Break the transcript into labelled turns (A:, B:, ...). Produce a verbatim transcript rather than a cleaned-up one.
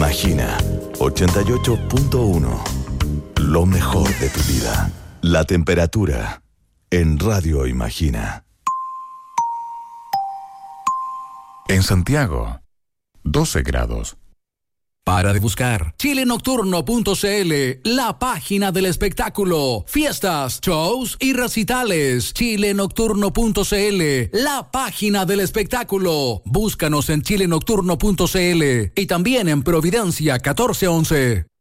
A: Imagina ochenta y ocho punto uno. Lo mejor de tu vida. La temperatura en Radio Imagina.
B: En Santiago, doce grados.
C: Para de buscar chile nocturno punto c l, la página del espectáculo, fiestas, shows y recitales. chile nocturno punto c l, la página del espectáculo. Búscanos en chile nocturno punto c l y también en Providencia catorce once.